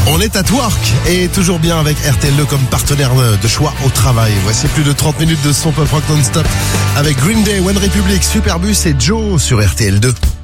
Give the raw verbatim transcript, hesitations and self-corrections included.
On est à Twork et toujours bien avec R T L deux comme partenaire de choix au travail. Voici plus de trente minutes de son pop rock non-stop avec Green Day, One Republic, Superbus et Joe sur R T L deux.